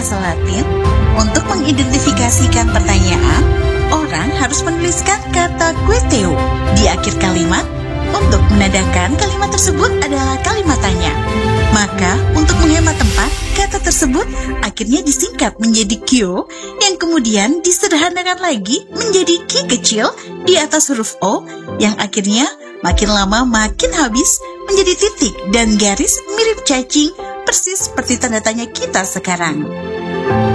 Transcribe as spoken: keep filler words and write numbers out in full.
bahasa Latin, untuk mengidentifikasikan pertanyaan, orang harus menuliskan kata queteo di akhir kalimat untuk menandakan kalimat tersebut adalah kalimat tanya. Maka, untuk menghemat tempat, kata tersebut akhirnya disingkat menjadi kyo, yang kemudian disederhanakan lagi menjadi ki kecil di atas huruf O, yang akhirnya makin lama makin habis menjadi titik dan garis mirip cacing, persis seperti tanda tanya kita sekarang.